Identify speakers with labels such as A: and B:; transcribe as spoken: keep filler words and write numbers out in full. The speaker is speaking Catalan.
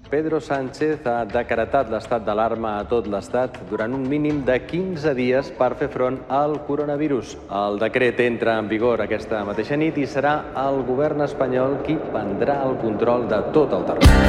A: Pedro Sánchez ha decretat l'estat d'alarma a tot l'Estat durant un mínim de quinze dies per fer front al coronavirus. El decret entra en vigor aquesta mateixa nit i serà el govern espanyol qui prendrà el control de tot el territori.